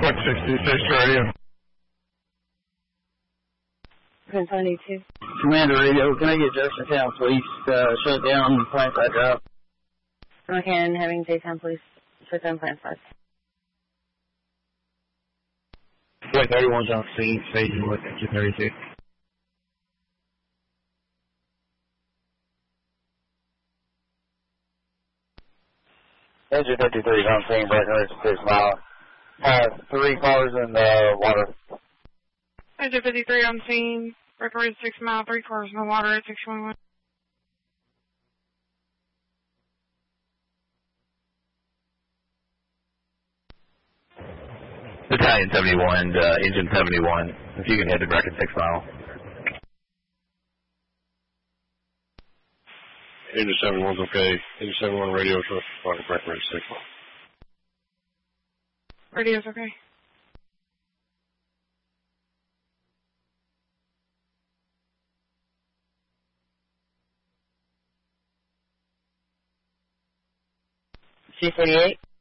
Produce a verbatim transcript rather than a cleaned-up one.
Point sixty-six radio. ten twenty-two. Commander radio, can I get Jeffersontown Police uh, shut down Plant Five Drive? Okay, having daytime police shut down Plant Five. Point thirty-one's on scene, staging with engine thirty-two. Engine fifty-three is on scene, breaking six mile. Have three cars in the water. Engine fifty-three on scene, breaking six mile, three cars in the water at six one one. Battalion seventy-one, uh, engine seventy-one, if you can head to Brecken six mile. Engine seventy-one's okay. Engine seventy-one radio to Brecken six mile. Radio's okay. C forty-eight.